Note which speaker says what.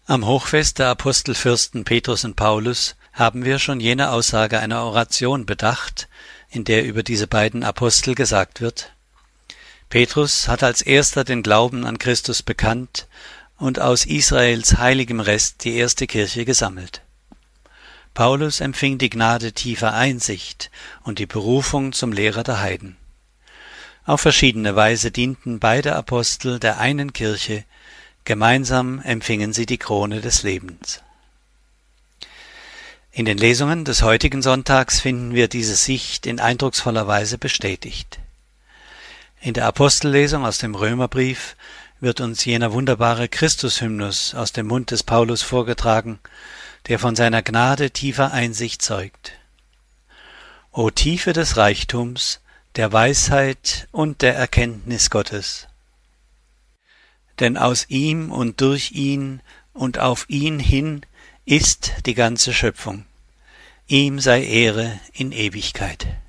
Speaker 1: Am Hochfest der Apostelfürsten Petrus und Paulus haben wir schon jene Aussage einer Oration bedacht, in der über diese beiden Apostel gesagt wird: Petrus hat als erster den Glauben an Christus bekannt und aus Israels heiligem Rest die erste Kirche gesammelt. Paulus empfing die Gnade tiefer Einsicht und die Berufung zum Lehrer der Heiden. Auf verschiedene Weise dienten beide Apostel der einen Kirche, gemeinsam empfingen sie die Krone des Lebens. In den Lesungen des heutigen Sonntags finden wir diese Sicht in eindrucksvoller Weise bestätigt. In der Apostellesung aus dem Römerbrief wird uns jener wunderbare Christushymnus aus dem Mund des Paulus vorgetragen, der von seiner Gnade tiefer Einsicht zeugt. O Tiefe des Reichtums, der Weisheit und der Erkenntnis Gottes! Denn aus ihm und durch ihn und auf ihn hin ist die ganze Schöpfung. Ihm sei Ehre in Ewigkeit.